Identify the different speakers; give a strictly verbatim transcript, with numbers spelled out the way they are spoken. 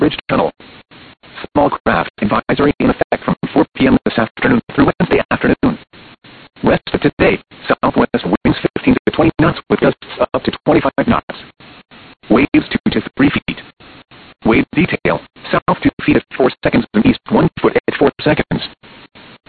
Speaker 1: Bridge Tunnel. Small craft advisory in effect from four p m this afternoon through Wednesday afternoon. Rest of today, southwest winds fifteen to twenty knots with gusts up to twenty-five knots. Waves two to three feet. Wave detail, south two feet at four seconds.